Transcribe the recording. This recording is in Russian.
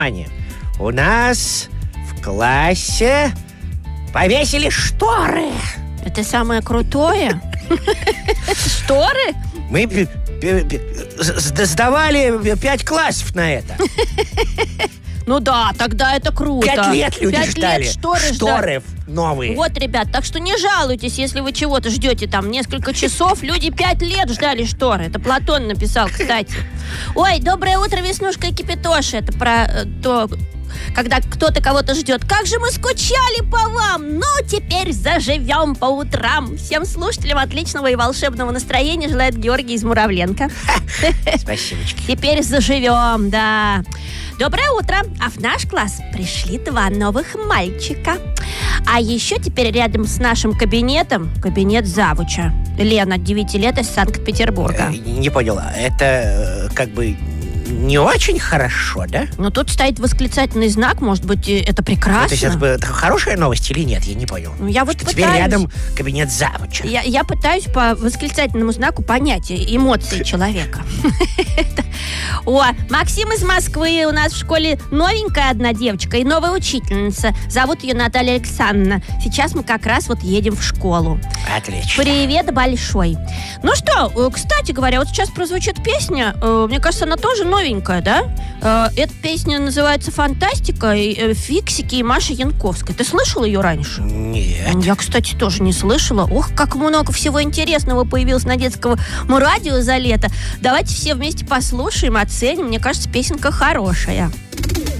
У нас в классе повесили шторы. Это самое крутое? Шторы? Мы сдавали 5 классов на это. Ну да, тогда это круто. 5 лет люди 5 ждали. лет шторы Шторы новые. Вот, ребят, так что не жалуйтесь, если вы чего-то ждете там несколько часов. Люди 5 лет ждали шторы. Это Платон написал, кстати. Ой, доброе утро, Веснушка и Кипятоша. Это про то, когда кто-то кого-то ждет. Как же мы скучали по вам! Ну, теперь заживем по утрам. Всем слушателям отличного и волшебного настроения желает Георгий из Муравленко. Спасибочки. Теперь заживем, да. Доброе утро! А в наш класс пришли 2 новых мальчика. А еще теперь рядом с нашим кабинетом кабинет завуча. Лена, 9 лет, из Санкт-Петербурга. Не понял, это как бы не очень хорошо, да? Но тут стоит восклицательный знак, может быть, это прекрасно. Это сейчас это хорошая новость или нет? Я не понял. Ну, я вот что пытаюсь... теперь рядом кабинет завуча. Я пытаюсь по восклицательному знаку понять эмоции человека. О, Максим из Москвы. У нас в школе новенькая одна девочка и новая учительница. Зовут ее Наталья Александровна. Сейчас мы как раз вот едем в школу. Отлично. Привет большой. Ну что, кстати говоря, вот сейчас прозвучит песня. Мне кажется, она тоже новенькая, да? Эта песня называется «Фантастика», «Фиксики» и Маша Янковская. Ты слышал ее раньше? Нет. Я, кстати, тоже не слышала. Ох, как много всего интересного появилось на детском радио за лето. Давайте все вместе послушаем, оценим. Мне кажется, песенка хорошая.